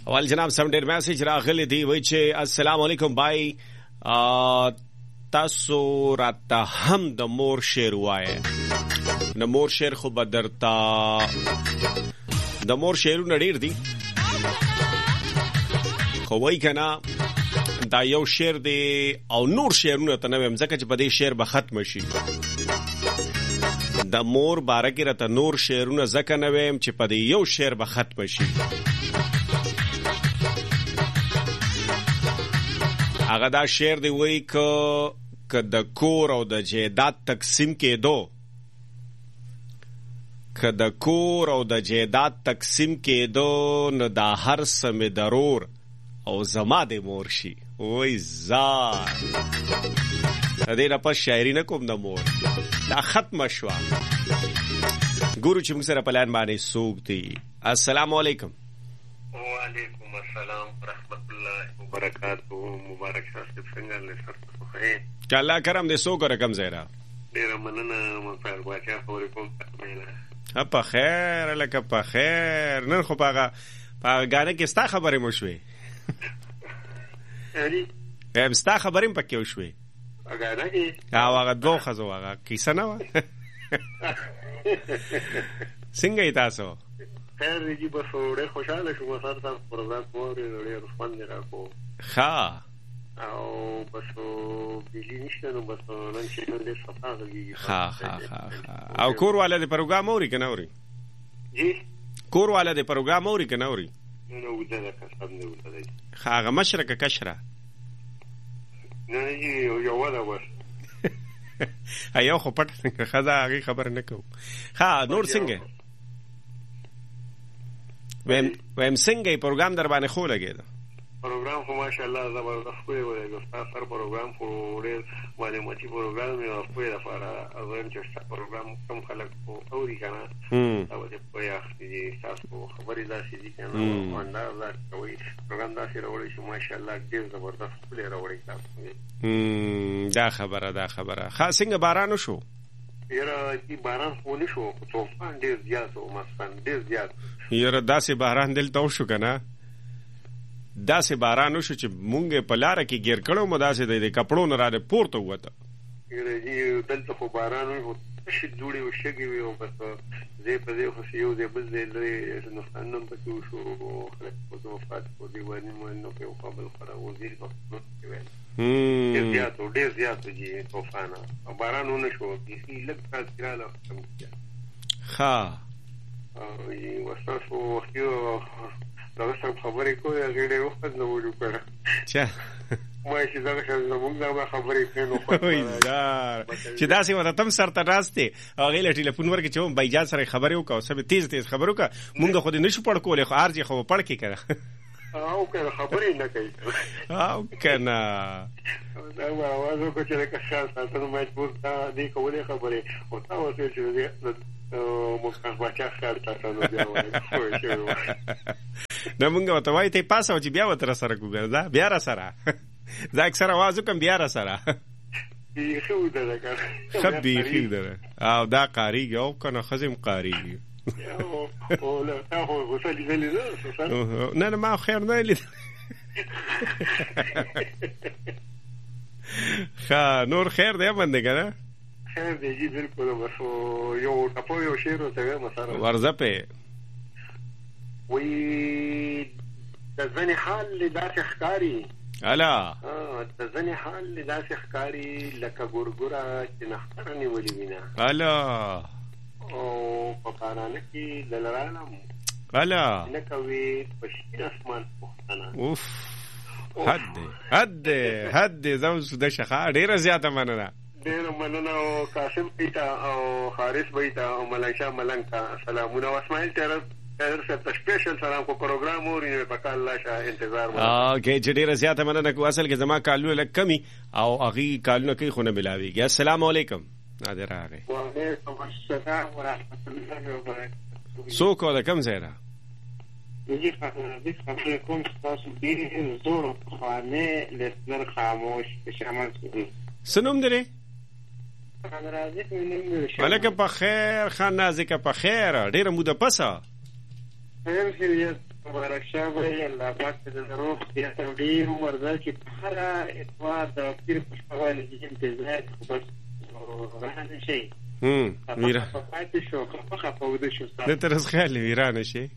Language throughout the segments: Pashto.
اول جناب سم ډیر میسج راغلی دی وای چې السلام علیکم بای تاسو راته هم د مور شعر وایه. د مور شعر خو بدرتا د مور شعرونه ډیر دي خو وای کنه دا یو شعر دی او نور شعرونه ته نه ویم ځکه چې په دې شعر به ختم شي. د مور باره کې راته نور شعرونه ځکه نه ویم چې په دې یو شعر به ختم شي. هغه دا شعر دی وای که د کور او د جیداد تقسیم کېدو که د کور او د جیداد تقسیم کېدو نو دا هر څه مې درور او زما د مور شي. وای زار د دې نه پس شاعري نه کوم د مور دا ختمه شوه. ګورو چې موږ سره په لان باندې څوک دی. السلام علیکم. وعلیکم السلام ورحمت الله وبرکاتہ. مبارک شاه څنګه له سره خو که الله کرم دې څوک رقم زیرا ډیر مننه مفر باچا خبرې کوم ها په خیر لکه په خیر. نن خو په غانه کې ستا خبرې مو شوې هم ستا خبرې پکې وشوې غانه کې هغه دوه خزو هغه کیسه نه و څنګه تاسو خیر دې په سوره خوشاله شو سره تاسو پروګرام مورې ډېر خوند راکو ها او بس بیلی نشته نو بس نن چې نن دې صفا غږی ها او کور والا دې پروګرام اوري کنه اوري جی کور والا دې پروګرام اوري کنه اوري نو وځه قسم نه وځه هغه مشرقه کشره نه یو ولا ور ایو خو پټ څنګه خدا هغه خبر نه کو. ها نور څنګه ویم څنګه پروګرام در باندې خو لګیدا پروګرام خو ماشاءالله زبردست کوی وای ګستا سر پروګرام خو ډېر معلوماتي پروګرام یو خو یې لپاره اول چې ست پروګرام کوم خلک اوري کنه او دې په اخري تاسو خبرې داسې دي کنه واندا دا کوي پروګرام داسې راوړي چې ماشاءالله ډېر زبردست کوی راوړي تاسو. دا خبره خاص څنګه باران شو یاره کی باران خو نه شو طوفان ډېر زیات او مثلا ډېر زیات یاره داسې باران دلته وشو کنه داسې باران وشو چې مونږ په لاره کې ګیر کړو مو داسې د کپړو نه را پورته وته یاره دلته خو باران وشو شي دوړي او شګي وي او بس زه په دې خو یو دې بل دې لري نو څنګه په تو شو خلک په وفات کو دی ونی مو نو په قابل خبره وزیر په کوي ډېر زیات دي طوفان او باران شو کیسي لږ کاله ها او وساسو خو دا څه خبرې کوي هغه وخت نه وځو کړه چا ما چې دا څنګه دا خبرې کوي وای زار چې دا څه وته تم سره تراسته هغه له ټلیفون ورکې چې بایجان سره خبرې وکاو سبه تیز خبرو کا مونږ خو دې نشو پړ کولې خو ارجه خو پړ کې کړه او کنه خبرې نه کوي او کنه دا وایو چې لکه شال تاسو مجبور تا دې کولې خبرې او تاسو چې مو بچا خیر تاسو نو بیا وایي شو نو مونږ وته وای ته پاسو چې بیا وتر سره کوګرځا بیا را سره زه اکثر आवाज کوم بیا را سره خو دا خبي خيدره او دا قاریږي او کنه خزم قاریږي او لا تاخذ وصلي زي نه ما خیر نه لید خا نور خیر دی باندې کنه خیر دی بالکل بس یو ټاپو یو شیر ته مثلا ورزه په وی د ځنې حال داسې ښکاری الا د ځنې حال داسې ښکاری لکه ګورګورا چې نختره نیولې وینا الا او په قانانه کې دلرانم الا نکوي په شین اسمان پختنه اوف حد زو د شخه ډیره زیاته مننه او قاسم بیتا او حارث بیتا او ملنګ ملنګ سلامونه اسماعیل تر څه سپیشل سلام کو پروګرام اوري په کال لا شه انتظار ما کې چې ډیره زیاته مننه کو اصل کې زما کالو لک کمی او اغي کالو کې خونه ملاويږي. السلام علیکم نادر راغی. وعلیکم السلام ورحمت الله وبرکاته. سو کو د کم زیرا یی خبر کوم تاسو دې زور خانه لسر خاموش شامل دي سنوم درې خان نازک منم ولکه په خیر خان نازک په خیر ډیره موده پسه خیر مبارک شه وي الله پاک دې روغ صحت او ډېر عمر درکړي. په هره اتوار د پیر په شپه باندې انتظار بس رانه شي ویرا پاتې شو خپه وده شو د ترس خیال ویرانه شي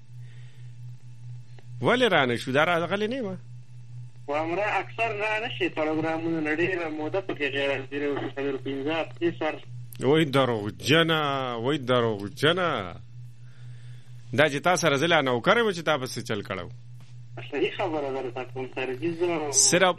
ولې رانه شو دا راغلی نه ما وامره اکثر رانه شي پروګرامونه ډېره موده پکې غیر دې او 15 سر وای دروغ جنا دا چې تاسو سره زله نو کړم چې تاسو چل کړو صحیح خبره ده تاسو سره صرف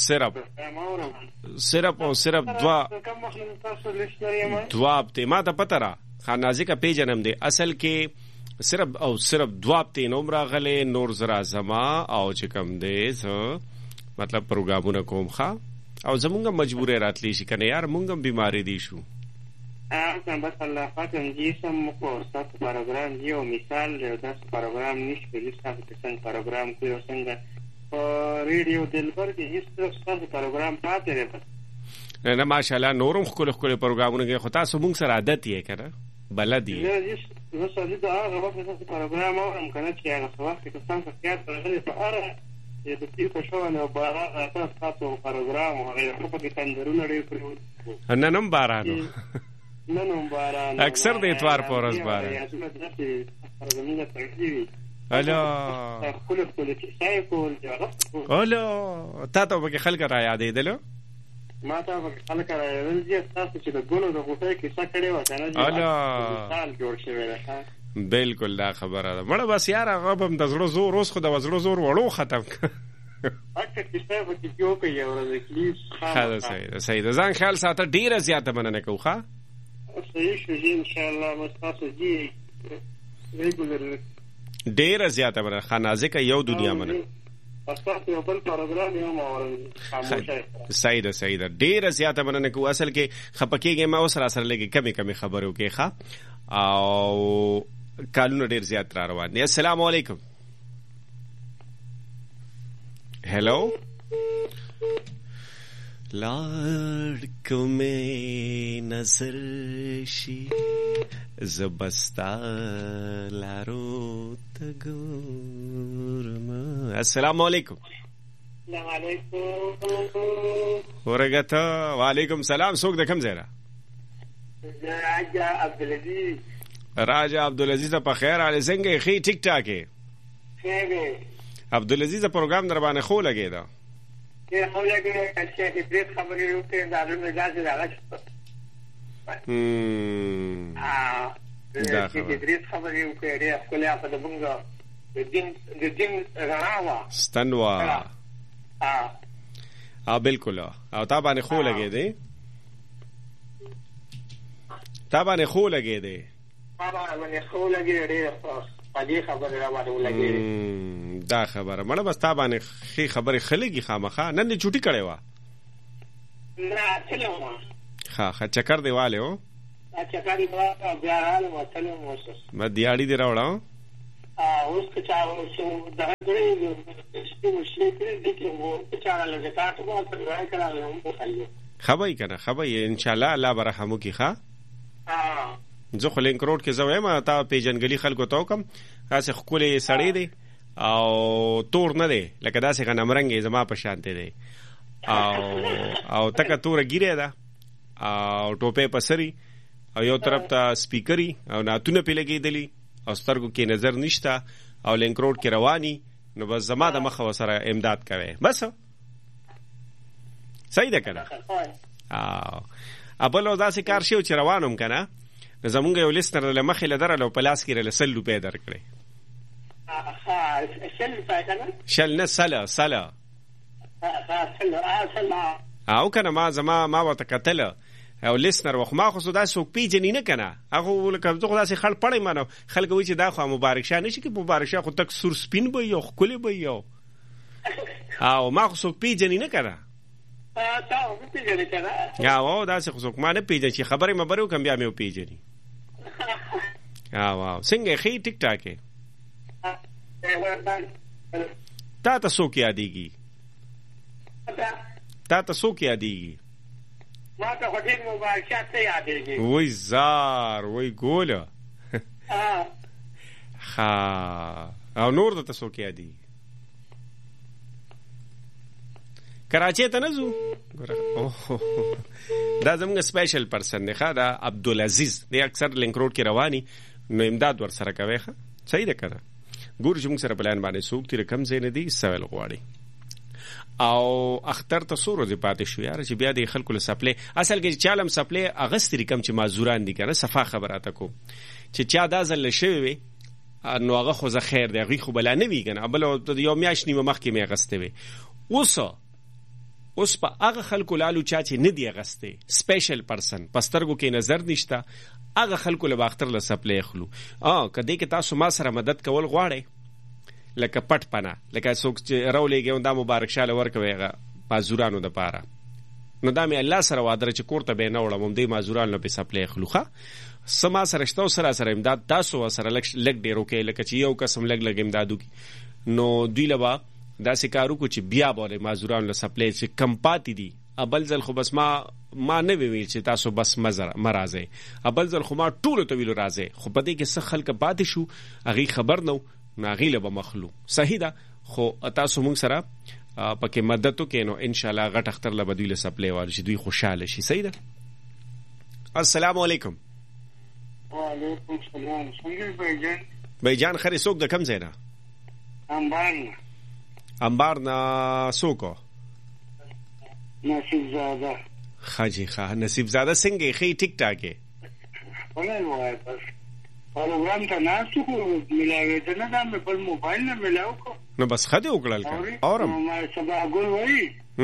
دوا هفته ما ته پته را خانازي کا پیجنم دی اصل کې صرف دوا هفته نوم راغله نور زرا زما او چې کم دی زه مطلب پروګرامونه کوم ښا او زمونږ مجبورې راتلی شي کنه یار مونږ بیماری دي شو بس الله فاتم جسم کو ستاسو پروګرام دی او مثال دی تاسو پروګرام نشته چې تاسو څنګه پروګرام کوي څنګه په ریډیو دلبر کې هیڅ تاسو پروګرام پاتې دی نه ماشاءالله نورم خپل پروګرامونه کې خو تاسو مونږ سره عادت یې کنه بلد یې زه سړي دا هغه وخت تاسو پروګرام اورم کنه چې هغه وخت کې تاسو خیال راغلی په اړه د دې په شو نه باران تاسو پروګرام هغه په کې تندرونه ډېر کړو ننم بارانو ننم باران اکثر د اتوار په ورځ باران الو تا ته به خلک را یادېدل ما ته به خلک را یادېدل تاسو چې د ګلو د غوټۍ کیسه کړې وه کنه مثال جوړ شوی دی بالکل دا خبره ده مړه بس یار هغه هم د زړه زور اوس خو د زړه زور وړو ختم اکه کیسه به کیو کوي ورته پلیز خاله صحیح ده ځان خیال ساته ډیره زیاته مننه کوخه صحیح شو ان شاء الله مستاسو جی ریګولر ډیره زیاته مننه خانازه کا یو دنیا مننه تاسو یو بل پروګرام یو مورل خاموشه صحیح ده ډیره زیاته مننه کو اصل کې خپکیږي ما اوس را سره لګي کمی خبرو کې ښه او کالونه ډیر زیات را روان دي السلام علیکم هلو لاړکو مې نظر شي زبستا لارو تګورم السلام علیکم السلام علیکم ورګه وعلیکم السلام څوک د کوم ځای را راجا عبدالعزیز په خیر علي څنګه خې ټیک ټاک خیر عبدالعزیز پروګرام در باندې خو لګی دا کې خو لګی چې دې خبرې وکړې دا نو مزاج راغلی دا دې خبرې وکړې خپل په دغه د دین راوا ستنوا بالکل او تا باندې خو لګی دی تا باندې خو لګی دی دا خبره مړه بس تا باندې خې خبره خلګي خامخا نن دې چوټي کړې وا نه چلو ها چکر دیواله او چکر دیواله بیا رااله وتلو موسس ما دیاړي دی راوړم اوس که چا شو دا درې شپږ شي دې کې وو چا له زکات مو ته راکړل نو خبرې کنه خبرې ان شاء الله الله برحمو کی ښا زه خو لینک روډ کې زوې ما تا پیجنګلی خلکو ته کوم تاسو خولې سړې دي او تور نه دی لکه داسې غنمرنګ زما په شانته دی او تکه تور ګیره ده او ټوپه پسري او یو طرف ته سپیکري او ناتونه په لګېدلی او سترګو کې نظر نشتا او لینک روډ کې رواني نو بس زما د مخه وسره امداد کوي بس صحیح ده کنه ابل داسې کار شي چې روانم کنه زمونږ یو لیسنر له مخې له درلو په لاس کې له 100 روپۍ درکړې شل نه سلا او کنه ما ورته کتل او لیسنر وخت ما خو دا څوک پیژنې نه کنه هغه لکه زه داسې خل پړې مانو خلک وایي چې دا خو مبارک شاه نشي کې مبارک شاه خو تک سور سپین به یو خولي به یو او ما خو څوک پیژنې نه کنه تاسو پیژنې کنه یا و دا څه خو څوک ما نه پیژنې چې خبرې مبرو کم بیا مې پیژنې واو څنګه خې ټیک ټاک تا ته څوک یادېږي ما ته خو ډېر مبارک شه ته یادېږي وای زار وای ګوله ها او نور د تاسو کې یادي کراچي ته نه زو دا زموږ سپیشل پرسن دی ښه دا عبدالعزیز دی اکثر لینک روډ کې رواني نو امداد ور سره کوي ښه صحیح ده کنه ګور چې موږ سره پلان باندې سوق تیر کم زین دي سوال غواړي او اختر ته سورو دی پاتې شو یار چې بیا د خلکو له سپلې اصل کې چالم سپلې اغستری کم چې معذوران دي کنه صفه خبراته کو چې چا دا ځل شوی وي نو هغه خو زه خیر دی هغه خو بلا نه وی کنه بل یو میاش نیمه مخ کې می غسته وي اوس په هغه خلکو لالو چا چې نه دی غسته سپیشل پرسن پسترګو کې نظر نشتا هغه خلکو له باختر له سپلې خلو کدی کې تاسو ما سره مدد کول غواړئ لکه پټ پنه لکه څوک چې راولېږي دا مبارک شاله ورکوي هغه معذورانو د پاره نو دا مې الله سره وعده چې کوړه به نه وړم دې معذورانو په سپلې خلوخه سما سره شته سره امداد تاسو سره لګ ډیرو کې لکه چې یو قسم لګ امدادو کی نو دوی لبا دا سکارو کو چې بیا بوله معذورانو له سپلې چې کم پاتې دي ابل ځل خو بس ما نه ویل چې تاسو بس مرزه ابل ځل خو ما ټول ته ویل راځي خو په دې کې څه خلک پاتې شو هغه خبر نو ناغیله به مخلو صحیح ده خو تاسو موږ سره پکې مدد وکینو ان شاء الله غټ اختر له بدوی له سپلې وال چې دوی خوشاله شي صحیح ده السلام علیکم وعلیکم السلام څنګه بایجان خري څوک د کم ځای نه انبار نه څوک نصیب زاده خاجي نصیب زاده څنګه خې ټیک ټاکه ولا وای بس پروګرام ته ناسو ملاوي ته نه دا په موبایل نه ملاو کو نو بس خدي وکړل اورم ما سبا ګول وای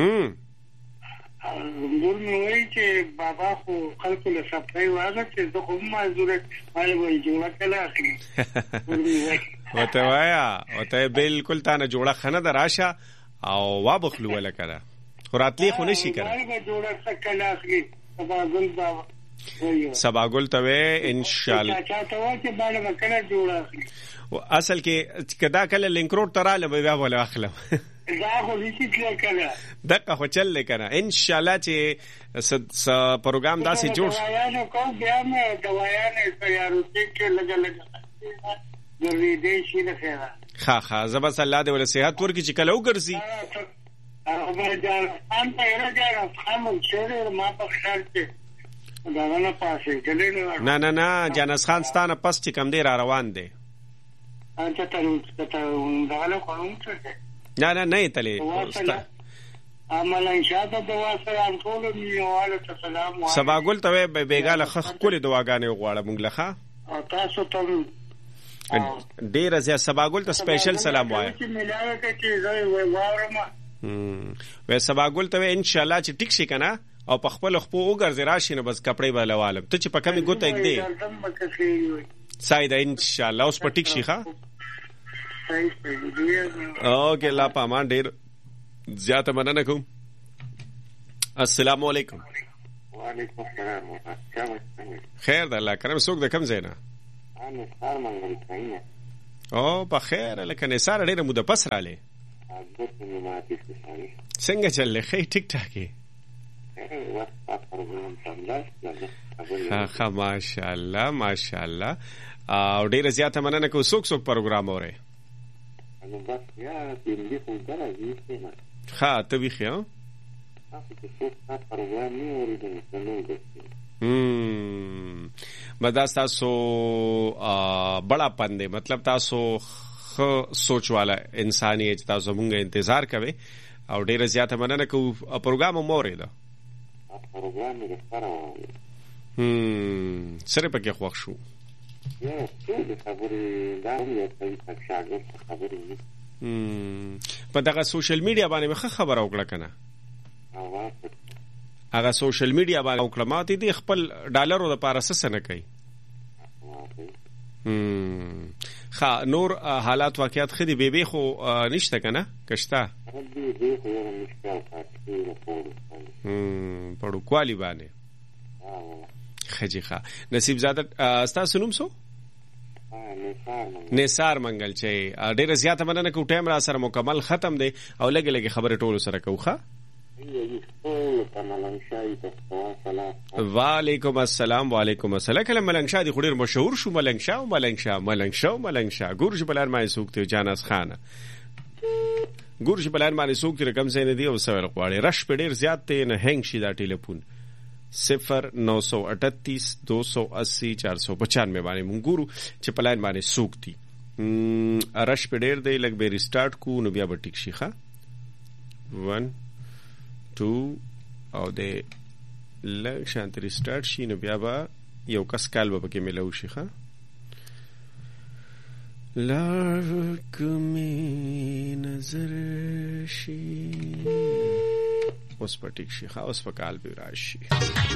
ګور مې وای چې بابا خو خلکو له سپلای واغه چې زه کوم معذور مال وای جوړه کله اخلي وته وایا وته بالکل تا نه جوړه خنه دراشه او وابخلو ولا کړه خراتلی خو نشي کړه جوړه کله اخلي سبا ګل بابا سبا ګل ته ان شاء الله چاته وا چې باندې وکړه جوړه اخلي اصل کې کدا کله لینک روډ تراله بیا ولا اخلم دا خو هیڅ کله دغه خو چل کنه ان شاء الله چې پروګرام داسې جوړ دوايانو کو بیا مې دوايانې تیارو کې لګا ضروري دي شي نه ښه زبر الله دې ول صحت ورکړي چې کله وګرځي خبر جان ان ته راځه خامو شهر ما په خیال کې دا نه پاسې کله نه جانس خان ستانه پس چې کم دی را روان دی انت ته دا له کوم څه نه تلې عملا انشاء دوا سره ټول میواله سلام سبا ګل ته بیګاله خخ کولې دواګانې غواړم موږ لخه تاسو ته ډیر زیات سبا ګل ته سپیشل سلام وایم چې ملاوي ته چې زه واورم سبا ګل ته ان شاء الله چې ټیک شي کنه او په خپل خپو وګرځي راشي نو بس کپڑے بلوالم ته چې په کمی ګوت یک دی سایده ان شاء الله اوس په ټیک شي ښا اوکې لا پامان ډیر زیاته مننه کوم السلام علیکم وعلیکم السلام خیر د الله کرم څوک د کم ځای نه نثار منګل کاینه او په خیر لکه نثار ډیره موده پس رااله څنګه چلې خې ټیک ټاکي ها ماشاءالله او ډیره زیاته مننه کوم څوک پروګرام اوري بس یا دې په دغه ځای ها ته وی خو پروګرام نه اورېدل مدا تاسو بڑا پندې مطلب تاسو خو سوچ والا انساني چې تاسو مونږه انتظار کوي او ډیره زیاته مننه کوم پروګرام مو اورېده پروګرام یې سره سره پکې خوښ شو په دغه سوشل میډیا باندې مخه خبره وکړه کنه هغه سوشل میډیا باندې وکړه ماته دي خپل ډالرو د پاره څه نه کوي نور حالات واقعیت خدي بیبي خو نشته کنه کشتا پړو کوالی باندې خجیخه نصیب زاده تاسو نوم سو نثار منګل چې ډیره زیاته مننه کوم ټایم را سره مکمل ختم دی او لګي خبره ټولو سره کوخه وعلیکم السلام. وعلیکم السلام. کله ملنګ شاه دی خوري مشهور شو ملنګ شاه ګورج بلار ما سوکته جاناس خانه ګورج بلار ما سوکته رقم زین دی او سوال غواړي رش په ډیر زیات ته نه هنګ شي دا ټلیفون 0938 280 495 باندې مونږ ګورو چې پلاین باندې سوکتي رش په ډیر دی لګ به ریسټارټ کو نو بیا به ټیک شي ښه 1 2 او د لږ شانت ریسټارټ شي نو بیا به یو کس کال به پکې ملو شي ښه لارک می نظر شي اوس په ټیک شي ښه اوس په کال به راشي